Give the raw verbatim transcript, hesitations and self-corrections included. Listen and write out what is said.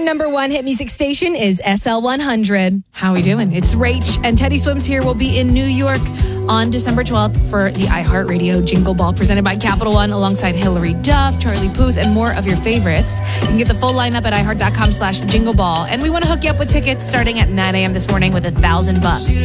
number one hit music station is S L one hundred. How we doing? It's Rach, and Teddy Swims here. Will be in New York on December twelfth for the iHeartRadio Jingle Ball presented by Capital One alongside Hillary Duff, Charlie Puth, and more of your favorites. You can get the full lineup at iHeart.com slash Jingle Ball. And we want to hook you up with tickets starting at nine a.m. this morning with a thousand bucks.